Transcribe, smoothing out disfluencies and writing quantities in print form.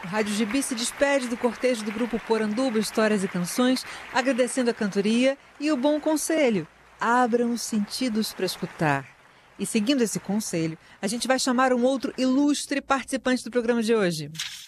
Rádio Gibi se despede do cortejo do grupo Poranduba Histórias e Canções, agradecendo a cantoria e o bom conselho. Abram os sentidos para escutar. E seguindo esse conselho, a gente vai chamar um outro ilustre participante do programa de hoje.